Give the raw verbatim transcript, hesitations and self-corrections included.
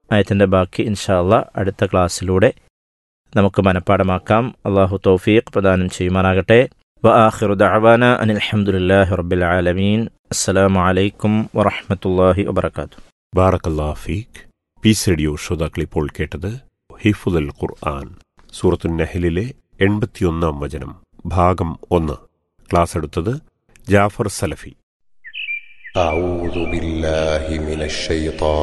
ആയത്തിൻ്റെ ബാക്കി ഇൻഷാ അല്ലാഹ് അടുത്ത ക്ലാസ്സിലൂടെ നമുക്ക് മനഃപ്പാടമാക്കാം. അള്ളാഹു തൗഫീഖ് പ്രദാനം ചെയ്യുമാറാകട്ടെ. വആഖിറു ദഅവാന അനിൽ ഹംദുലില്ലാഹി റബ്ബിൽ ആലമീൻ. അസ്സലാമു അലൈക്കും വറഹ്മത്തുള്ളാഹി വബറകാതുഹു. ബാറക്കല്ലാഹു ഫീക്. പീസ് റേഡിയോ ശ്രോതാക്കൾ ഇപ്പോൾ കേട്ടത് ഹിഫ്ളുൽ ഖുർആൻ, സൂറത്തുൻ നഹ്ലിലെ എൺപത്തിയൊന്നാം വചനം, ഭാഗം ഒന്ന്. ക്ലാസ് എടുത്തത് ജാഫർ സലഫി. أعوذ بالله من الشيطان